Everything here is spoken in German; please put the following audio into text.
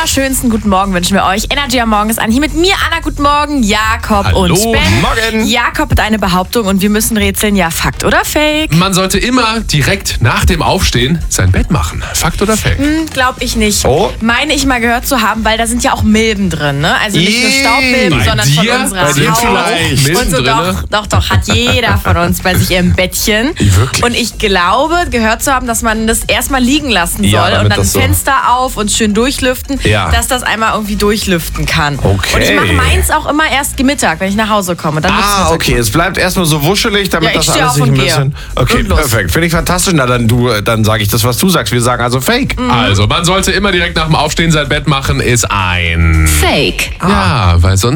wunderschönsten guten Morgen wünschen wir euch. Energy am Morgen ist an. Hier mit mir, Anna, guten Morgen, Jakob Hallo, und Ben. Morgen. Jakob hat eine Behauptung und wir müssen rätseln, ja, Fakt oder Fake? Man sollte immer direkt nach dem Aufstehen sein Bett machen. Fakt oder Fake? Glaub ich nicht. Oh. Meine ich mal gehört zu haben, weil da sind ja auch Milben drin, ne? Also nicht nur Staubmilben, Bei sondern dir? von unserer Bei dir Haut. vielleicht Milben Und so, drinne? doch, hat jeder von uns bei sich im Bettchen. Wirklich? Und ich glaube, gehört zu haben, dass man das erstmal liegen lassen soll Ja, damit und dann das so- Fenster auf und schön durchlüften, Ja. dass das einmal irgendwie durchlüften kann. Okay. Und ich mache meins auch immer erst Mittag, wenn ich nach Hause komme. Dann wird's Mittag. Okay, es bleibt erstmal so wuschelig, damit Ja, ich das steh alles auf nicht ein und bisschen... gehe. Okay, Und los. perfekt. Finde ich fantastisch. Na, dann sage ich das, was du sagst. Wir sagen also Fake. Also, man sollte immer direkt nach dem Aufstehen sein Bett machen, ist ein Fake. Ja, weil sonst